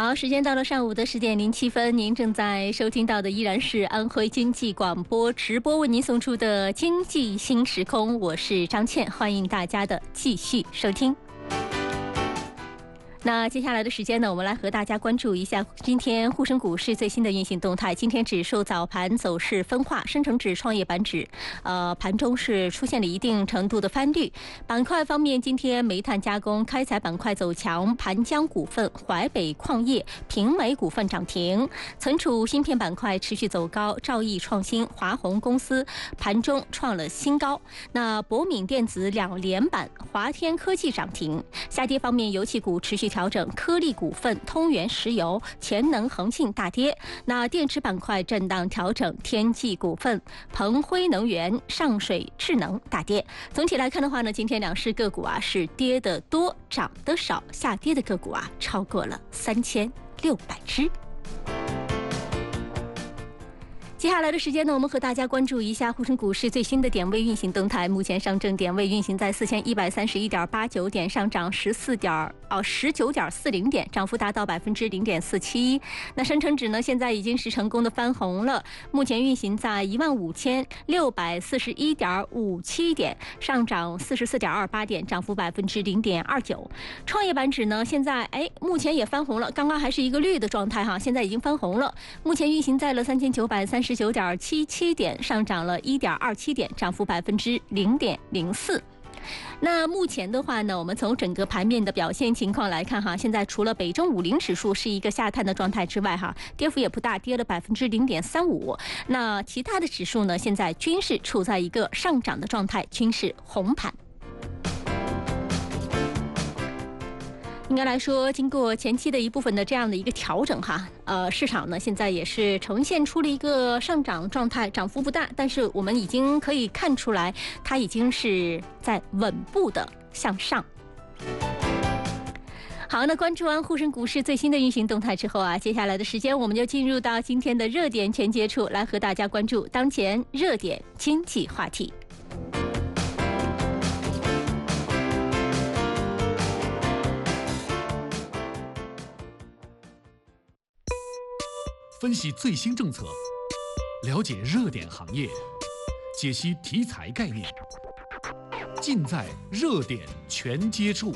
好，时间到了上午的10:07，您正在收听到的依然是安徽经济广播直播为您送出的经济新时空，我是张倩，欢迎大家的继续收听。那接下来的时间呢，我们来和大家关注一下今天沪深股市最新的运行动态。今天指数早盘走势分化，深成指、创业板指，盘中是出现了一定程度的翻绿。板块方面，今天煤炭加工、开采板块走强，盘江股份、淮北矿业、平煤股份涨停。存储芯片板块持续走高，兆易创新、华虹公司盘中创了新高。那博敏电子2连板，华天科技涨停。下跌方面，油气股持续调整，科力股份、通源石油、潜能恒信大跌。那电池板块震荡调整，天际股份、鹏辉能源、上水智能大跌。总体来看的话呢，今天两市个股是跌得多，涨得少，下跌的个股超过了3600只。接下来的时间呢，我们和大家关注一下沪深股市最新的点位运行动态。目前上证点位运行在4131.89点，上涨19.40点，涨幅达到0.47%。那深成指呢，现在已经是成功的翻红了，目前运行在15641.57点，上涨44.28点，涨幅0.29%。创业板指呢，现在目前也翻红了，刚刚还是一个绿的状态现在已经翻红了，目前运行在了3939.77点，上涨了1.27点，涨幅0.04%。那目前的话呢，我们从整个盘面的表现情况来看现在除了北中50指数是一个下探的状态之外跌幅也不大，跌了0.35%。那其他的指数呢，现在均是处在一个上涨的状态，均是红盘。应该来说，经过前期的一部分的这样的一个调整市场呢现在也是呈现出了一个上涨状态，涨幅不大，但是我们已经可以看出来，它已经是在稳步的向上。好，那关注完沪深股市最新的运行动态之后接下来的时间我们就进入到今天的热点全接触，来和大家关注当前热点经济话题。 分析最新政策，了解热点行业，解析题材概念，尽在热点全接触。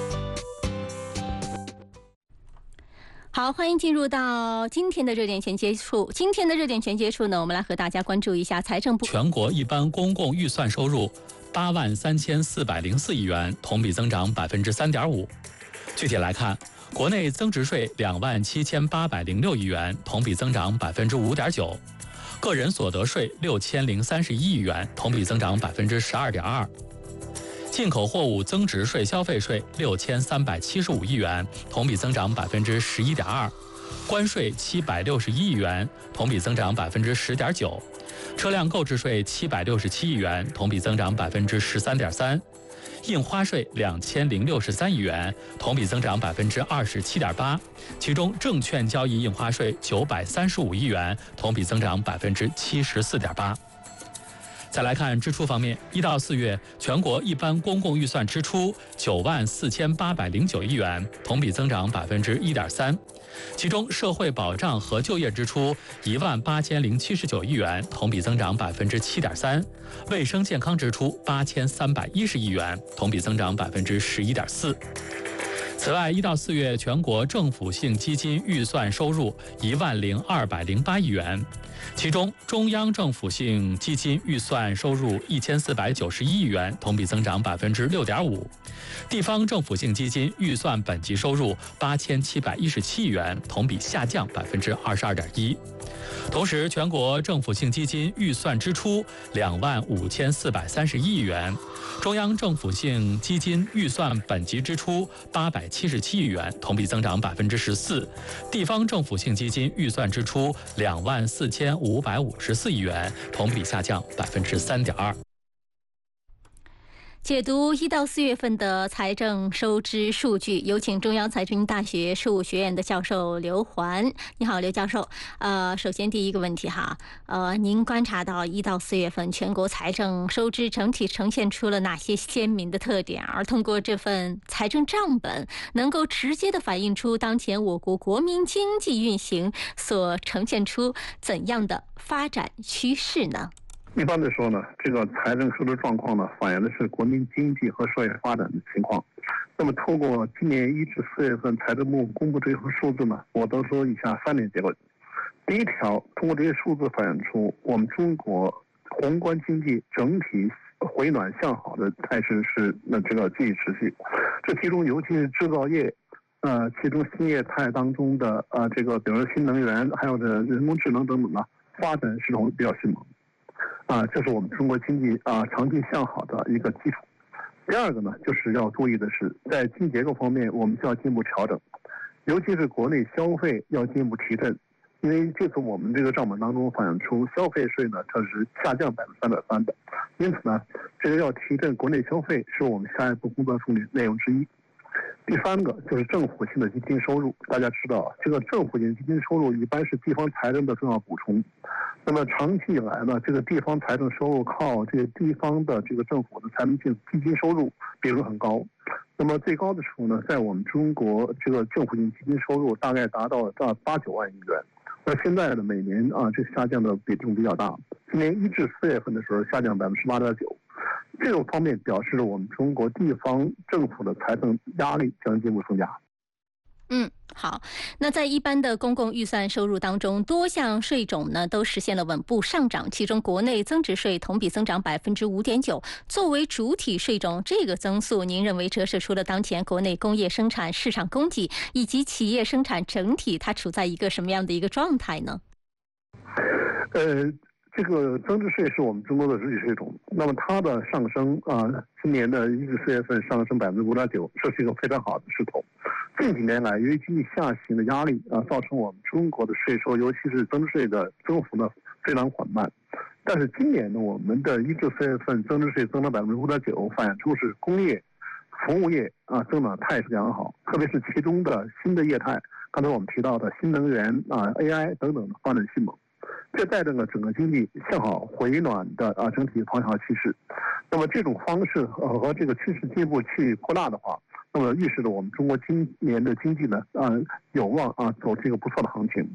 好，欢迎进入到今天的热点全接触。今天的热点全接触呢，我们来和大家关注一下财政部。 全国一般公共预算收入83404亿元，同比增长3.5%。具体来看，国内增值税27806亿元，同比增长5.9%；个人所得税6031亿元，同比增长12.2%；进口货物增值税、消费税6375亿元，同比增长11.2%；关税761亿元，同比增长10.9%；车辆购置税767亿元，同比增长13.3%；印花税2063亿元，同比增长27.8%，其中证券交易印花税935亿元，同比增长74.8%。再来看支出方面，1到4月全国一般公共预算支出94809亿元，同比增长1.3%，其中社会保障和就业支出18079亿元，同比增长7.3%，卫生健康支出8310亿元，同比增长11.4%。此外，1到4月全国政府性基金预算收入10208亿元，其中中央政府性基金预算收入1491亿元，同比增长6.5%；地方政府性基金预算本级收入8717亿元，同比下降22.1%。同时，全国政府性基金预算支出25431亿元，中央政府性基金预算本级支出877亿元，同比增长14%；地方政府性基金预算支出24554亿元，同比下降3.2%。 解读1到4月份的财政收支数据，有请中央财经大学税务学院的教授刘环。你好，刘教授。首先第一个问题哈，您观察到1到4月份全国财政收支整体呈现出了哪些鲜明的特点？而通过这份财政账本，能够直接的反映出当前我国国民经济运行所呈现出怎样的发展趋势呢？ 一般的说呢，这个财政收支状况呢，反映的是国民经济和社会发展的情况。那么，通过今年1至4月份财政部公布这份数字呢，我都说以下3点结论。第一条，通过这些数字反映出我们中国宏观经济整体回暖向好的态势是这个继续持续。这其中尤其是制造业，其中新业态当中的这个比如说新能源，还有这人工智能等等呢，发展势头比较迅猛。这是我们中国经济长期向好的一个基础。第二个呢，就是要注意的是，在经济结构方面，我们需要进一步调整，尤其是国内消费要进一步提振。因为这次我们这个账本当中反映出消费税呢，它是下降3.3%的，因此呢，这个要提振国内消费是我们下一步工作重点内容之一。第三个就是政府性的基金收入，大家知道，这个政府性基金收入一般是地方财政的重要补充。那么长期以来呢，这个地方财政收入靠这个地方的这个政府的财政性基金收入比例很高。那么最高的时候呢，在我们中国这个政府性基金收入大概达到8-9万亿元。那现在的每年这下降的比重比较大。今年1至4月份的时候下降8.9%。这个方面表示了我们中国地方政府的财政压力将进一步增加。 好，那在一般的公共预算收入当中，多项税种呢都实现了稳步上涨，其中国内增值税同比增长5.9%，作为主体税种，这个增速您认为折射出了当前国内工业生产市场供给以及企业生产整体它处在一个什么样的一个状态呢？ 这个增值税是我们中国的主体税种，那么它的上升今年的1至4月份上升5.9%，这是一个非常好的势头。近几年来，由于经济下行的压力造成我们中国的税收，尤其是增值税的增幅呢非常缓慢。但是今年呢，我们的1至4月份增值税增长5.9%，反映出是工业、服务业增长态势良好，特别是其中的新的业态，刚才我们提到的新能源AI 等等的发展迅猛。这带动了整个经济向好回暖的整体方向趋势。那么这种方式和这个趋势进一步去扩大的话，那么预示着我们中国今年的经济呢有望走这个不错的行情。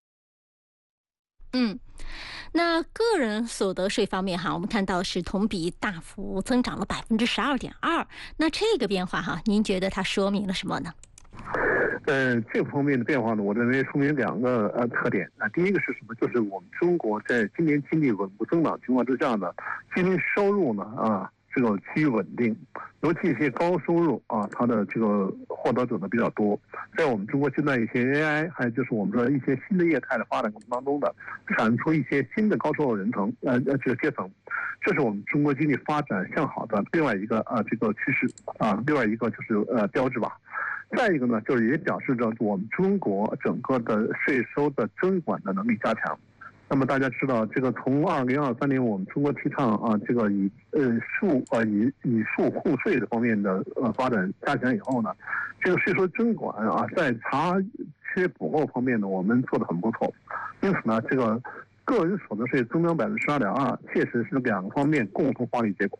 那个人所得税方面哈，我们看到是同比大幅增长了12.2%。那这个变化哈，您觉得它说明了什么呢？ 这方面的变化呢，我认为说明2个特点。第一个是什么？就是我们中国在今年经济稳步增长情况之下呢，居民收入呢这个趋于稳定，尤其一些高收入它的这个获得者呢比较多。在我们中国现在一些 AI， 还有就是我们说一些新的业态的发展过程当中的，产出一些新的高收入人层这个阶层，这是我们中国经济发展向好的另外一个这个趋势另外一个就是标志吧。再一个呢，就是也表示着我们中国整个的税收的征管的能力加强。那么大家知道，这个从2023年我们中国提倡这个以数户税的方面的发展加强以后呢，这个税收征管在查缺补漏方面呢，我们做得很不错。因此呢，这个个人所得税增长12.2%，确实是2个方面共同发力结果。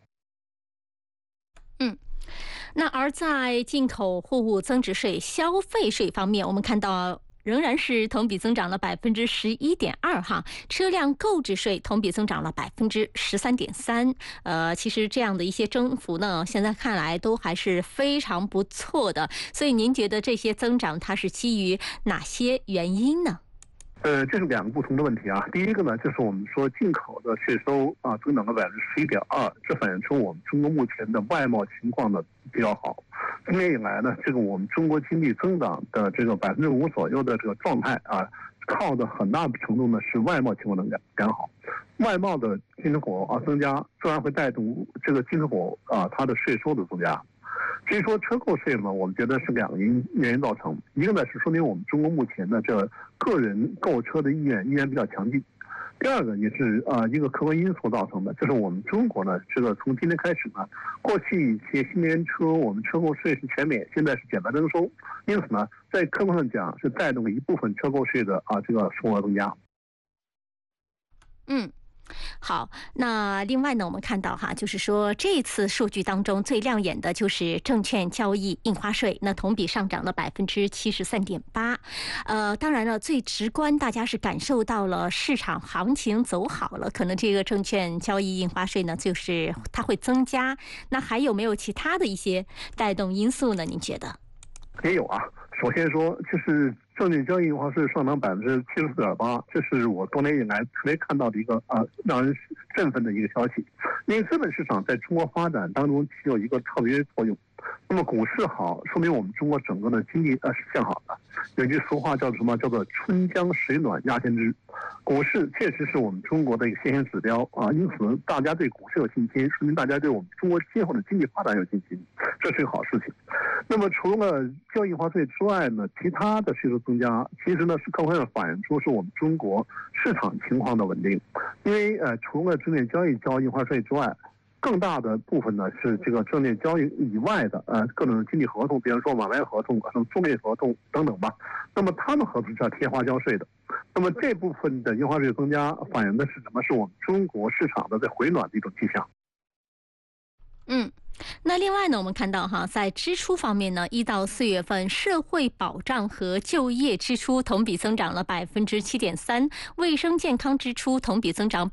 那而在进口货物增值税、消费税方面，我们看到仍然是同比增长了11.2%哈，车辆购置税同比增长了13.3%。其实这样的一些增幅呢，现在看来都还是非常不错的。所以您觉得这些增长它是基于哪些原因呢？ 这是2个不同的问题第一个呢，就是我们说进口的税收增长了11.2%，这反映出我们中国目前的外贸情况呢比较好。今年以来呢，这个我们中国经济增长的这个5%左右的这个状态靠的很大程度呢是外贸情况的良好。外贸的进出口增加，自然会带动这个进出口它的税收的增加。至于说车购税呢，我们觉得是2个原因造成。一个呢是说明我们中国目前的这个个人购车的意愿比较强劲。 第二个也是一个客观因素造成的，就是我们中国呢，这个从今天开始呢，过去一些新能源车我们车购税是全免，现在是减半征收，因此呢，在客观上讲是带动了一部分车购税的这个数额增加。 好，那另外呢，我们看到就是说这次数据当中最亮眼的就是证券交易印花税，那同比上涨了73.8%。当然了，最直观大家是感受到了市场行情走好了，可能这个证券交易印花税呢，就是它会增加。那还有没有其他的一些带动因素呢？您觉得？ 也有啊。首先说，就是证券交易印花税上涨74.8%，这是我多年以来特别看到的一个让人振奋的一个消息。因为资本市场在中国发展当中起有一个特别作用。那么股市好，说明我们中国整个的经济是向好的。有句俗话叫什么？叫做春江水暖鸭先知。股市确实是我们中国的一个先行指标因此大家对股市有信心，说明大家对我们中国今后的经济发展有信心，这是个好事情。那么除了交易印花税之外呢，其他的税收增加，其实呢是客观上反映出是我们中国市场情况的稳定。因为除了证券交易交印花税之外，更大的部分呢是这个证券交易以外的各种经济合同，比方说买卖合同、什么租赁合同等等吧。那么他们合同是要贴花交税的。那么这部分的印花税增加，反映的是什么？是我们中国市场的在回暖的一种迹象。 那另外呢，我们看到在支出方面呢，1到4月份社会保障和就业支出同比增长了7.3%，卫生健康支出同比增长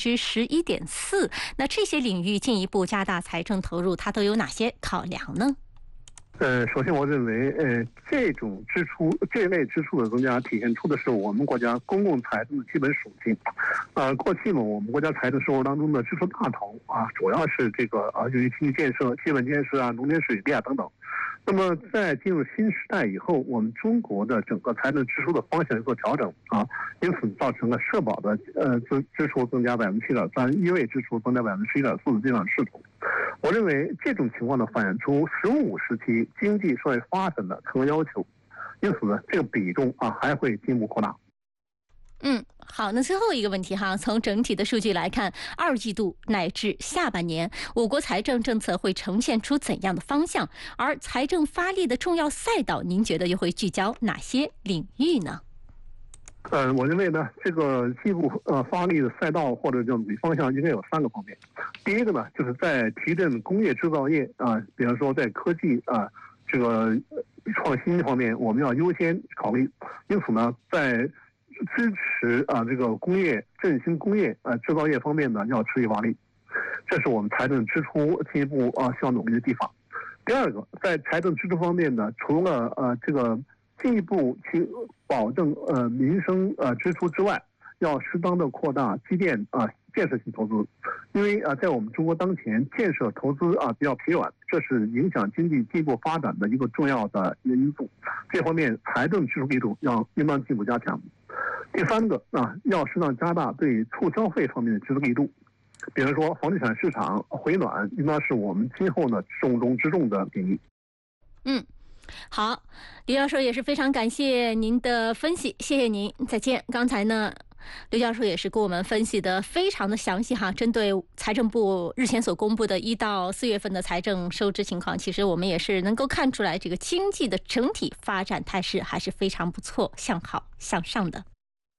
11.4%。那这些领域进一步加大财政投入，它都有哪些考量呢？ 首先我认为，这种支出这类支出的增加，体现出的是我们国家公共财政的基本属性。过去呢，我们国家财政收入当中的支出大头主要是这个由于经济建设、基本建设农田水利等等。那么在进入新时代以后，我们中国的整个财政支出的方向有所调整因此造成了社保的支出增加7.3%，医卫支出增加11.4%的这样势头。我认为这种情况呢，反映出15时期经济社会发展的客观要求，因此呢，这个比重还会进一步扩大。 好，那最后一个问题从整体的数据来看，2季度乃至下半年，我国财政政策会呈现出怎样的方向？而财政发力的重要赛道，您觉得又会聚焦哪些领域呢？ 我认为呢，这个进一步发力的赛道或者叫方向应该有3个方面。第一个呢，就是在提振工业制造业比方说在科技这个创新方面，我们要优先考虑。因此呢，在支持这个工业振兴工业制造业方面呢，要持续发力，这是我们财政支出进一步需要努力的地方。第二个，在财政支出方面呢，除了这个进一步去保证民生支出之外，要适当的扩大基建建设性投资。因为在我们中国当前建设投资比较疲软，这是影响经济进一步发展的一个重要的一个因素。这方面财政支出力度应当进一步加强。第3个要适当加大对促消费方面的支出力度。比如说房地产市场回暖，应当是我们今后呢重中之重的领域。 好，刘教授也是非常感谢您的分析，谢谢您，再见。刚才呢，刘教授也是给我们分析的非常的详细针对财政部日前所公布的1到4月份的财政收支情况，其实我们也是能够看出来，这个经济的整体发展态势还是非常不错，向好向上的。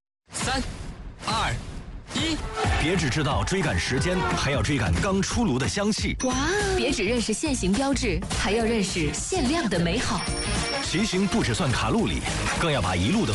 3、2、1，别只知道追赶时间，还要追赶刚出炉的香气。 哇！别只认识现行标志，还要认识限量的美好。 骑行不只算卡路里，更要把一路的